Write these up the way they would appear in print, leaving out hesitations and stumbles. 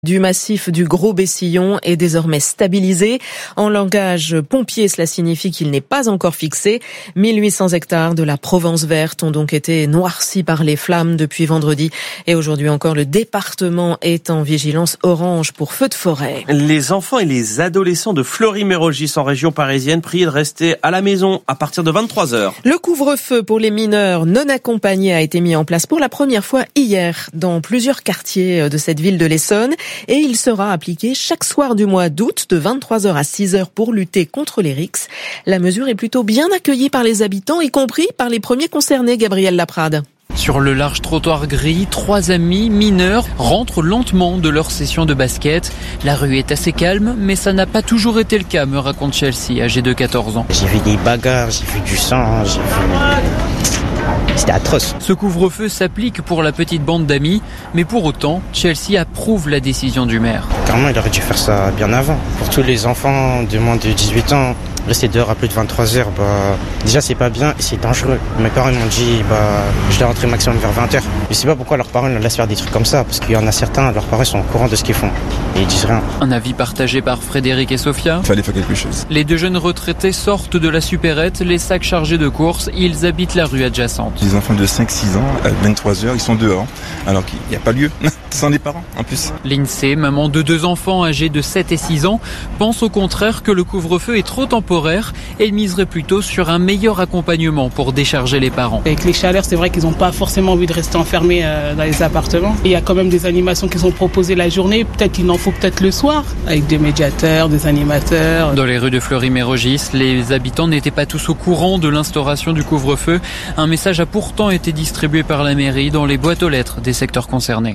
Du massif du Gros Bessillon est désormais stabilisé. En langage pompier, cela signifie qu'il n'est pas encore fixé. 1800 hectares de la Provence verte ont donc été noircis par les flammes depuis vendredi. Et aujourd'hui encore, le département est en vigilance orange pour feu de forêt. Les enfants et les adolescents de Fleury-Mérogis en région parisienne prient de rester à la maison à partir de 23h. Le couvre-feu pour les mineurs non accompagnés a été mis en place pour la première fois hier dans plusieurs quartiers de cette ville de l'Essonne. Et il sera appliqué chaque soir du mois d'août de 23h à 6h pour lutter contre les rixes. La mesure est plutôt bien accueillie par les habitants, y compris par les premiers concernés, Gabriel Laprade. Sur le large trottoir gris, 3 amis mineurs rentrent lentement de leur session de basket. La rue est assez calme, mais ça n'a pas toujours été le cas, me raconte Chelsea, âgée de 14 ans. J'ai vu des bagarres, j'ai vu du sang, C'était atroce. Ce couvre-feu s'applique pour la petite bande d'amis, mais pour autant, Chelsea approuve la décision du maire. Carrément, il aurait dû faire ça bien avant. Pour tous les enfants de moins de 18 ans, rester dehors à plus de 23h, déjà c'est pas bien et c'est dangereux. Mes parents m'ont dit, je dois rentrer maximum vers 20h. Je sais pas pourquoi leurs parents laissent faire des trucs comme ça, parce qu'il y en a certains, leurs parents sont au courant de ce qu'ils font et ils disent rien. Un avis partagé par Frédéric et Sophia. Il fallait faire quelque chose. Les deux jeunes retraités sortent de la supérette, les sacs chargés de courses, ils habitent la rue adjacente. Les enfants de 5-6 ans, à 23h, ils sont dehors, alors qu'il n'y a pas lieu, sans les parents en plus. Lindsay, maman de 2 enfants âgés de 7 et 6 ans, pense au contraire que le couvre-feu est trop temporaire. Elle miserait plutôt sur un meilleur accompagnement pour décharger les parents. Avec les chaleurs, c'est vrai qu'ils n'ont pas forcément envie de rester enfermés dans les appartements. Et il y a quand même des animations qui sont proposées la journée, peut-être il en faut peut-être le soir, avec des médiateurs, des animateurs. Dans les rues de Fleury-Mérogis, les habitants n'étaient pas tous au courant de l'instauration du couvre-feu. Un message a pourtant été distribué par la mairie dans les boîtes aux lettres des secteurs concernés.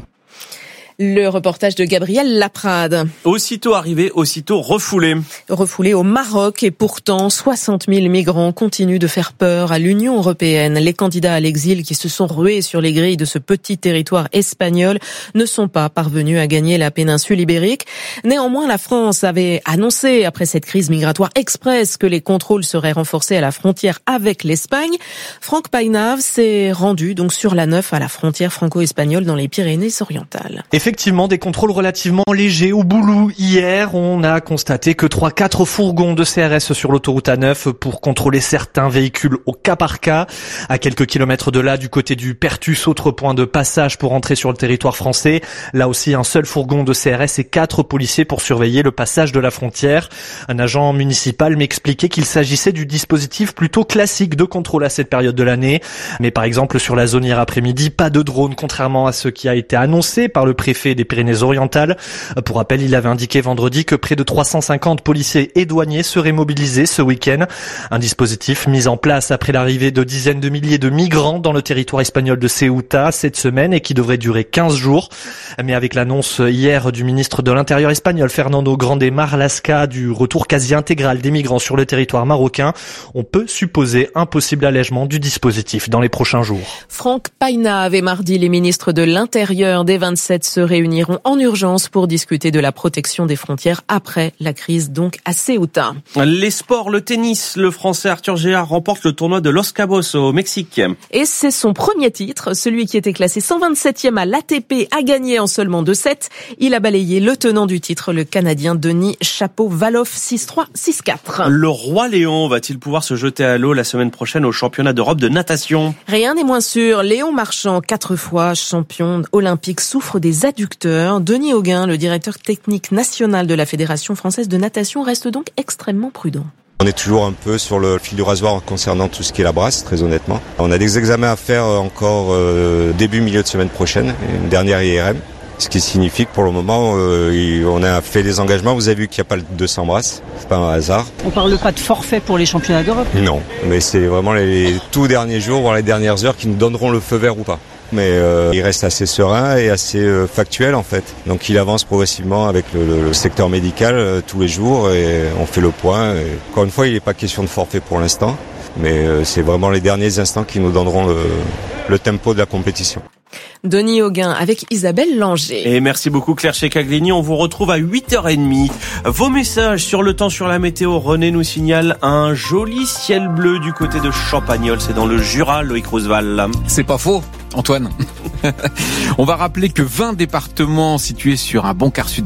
Le reportage de Gabriel Laprade. Aussitôt arrivé, aussitôt refoulé. Refoulé au Maroc et pourtant 60 000 migrants continuent de faire peur à l'Union européenne. Les candidats à l'exil qui se sont rués sur les grilles de ce petit territoire espagnol ne sont pas parvenus à gagner la péninsule ibérique. Néanmoins, la France avait annoncé après cette crise migratoire express que les contrôles seraient renforcés à la frontière avec l'Espagne. Franck Paynave s'est rendu donc sur l'A9 à la frontière franco-espagnole dans les Pyrénées-Orientales. Effectivement, des contrôles relativement légers au boulot. Hier, on a constaté que 3-4 fourgons de CRS sur l'autoroute A9 pour contrôler certains véhicules au cas par cas. À quelques kilomètres de là, du côté du Pertus, autre point de passage pour entrer sur le territoire français. Là aussi, un seul fourgon de CRS et 4 policiers pour surveiller le passage de la frontière. Un agent municipal m'expliquait qu'il s'agissait du dispositif plutôt classique de contrôle à cette période de l'année. Mais par exemple, sur la zone hier après-midi, pas de drone, contrairement à ce qui a été annoncé par le préfet des Pyrénées-Orientales. Pour rappel, il avait indiqué vendredi que près de 350 policiers et douaniers seraient mobilisés ce week-end. Un dispositif mis en place après l'arrivée de dizaines de milliers de migrants dans le territoire espagnol de Ceuta cette semaine et qui devrait durer 15 jours. Mais avec l'annonce hier du ministre de l'Intérieur espagnol, Fernando Grande Marlaska, du retour quasi intégral des migrants sur le territoire marocain, on peut supposer un possible allègement du dispositif dans les prochains jours. Franck Paynave et mardi, les ministres de l'Intérieur des 27 se réuniront en urgence pour discuter de la protection des frontières après la crise donc à Ceuta. Les sports, le tennis, le Français Arthur Géard remporte le tournoi de Los Cabos au Mexique. Et c'est son premier titre, celui qui était classé 127e à l'ATP a gagné en seulement 2 sets. Il a balayé le tenant du titre, le Canadien Denis Shapovalov 6-3, 6-4. Le roi Léon va-t-il pouvoir se jeter à l'eau la semaine prochaine au championnat d'Europe de natation? Rien n'est moins sûr. Léon Marchand, 4 fois champion olympique, souffre des adducteurs. Denis Hauguin, le directeur technique national de la Fédération française de natation, reste donc extrêmement prudent. On est toujours un peu sur le fil du rasoir concernant tout ce qui est la brasse, très honnêtement. On a des examens à faire encore milieu de semaine prochaine, une dernière IRM. Ce qui signifie que pour le moment, on a fait des engagements. Vous avez vu qu'il n'y a pas le 200 brasses, c'est pas un hasard. On parle pas de forfait pour les championnats d'Europe? Non, mais c'est vraiment les tout derniers jours, voire les dernières heures qui nous donneront le feu vert ou pas. Mais il reste assez serein et assez factuel en fait. Donc il avance progressivement avec le secteur médical tous les jours et on fait le point. Et encore une fois, il n'est pas question de forfait pour l'instant, mais c'est vraiment les derniers instants qui nous donneront le tempo de la compétition. Denis Hauguin avec Isabelle Langer. Et merci beaucoup Claire Checaglini, on vous retrouve à 8h30. Vos messages sur le temps, sur la météo. René nous signale un joli ciel bleu du côté de Champagnole, c'est dans le Jura, Loïc Roosevelt. C'est pas faux, Antoine. On va rappeler que 20 départements situés sur un bon quart sud